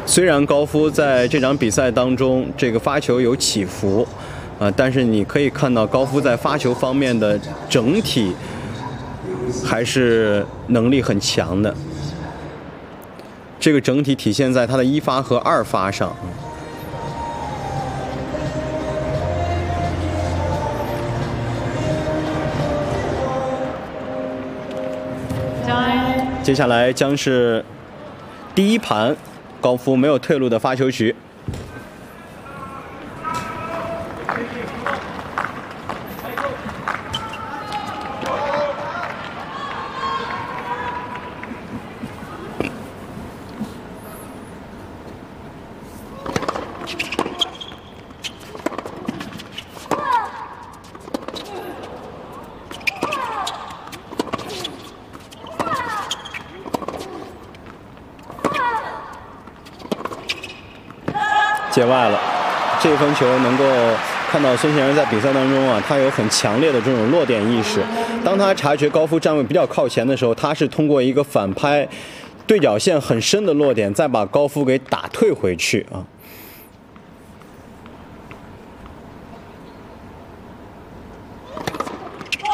虽然高夫在这场比赛当中这个发球有起伏，但是你可以看到高夫在发球方面的整体还是能力很强的。这个整体体现在他的一发和二发上。接下来将是第一盘高夫没有退路的发球局。界外了，这分球能够看到孙兴慜在比赛当中他有很强烈的这种落点意识。当他察觉高夫站位比较靠前的时候，他是通过一个反拍对角线很深的落点，再把高夫给打退回去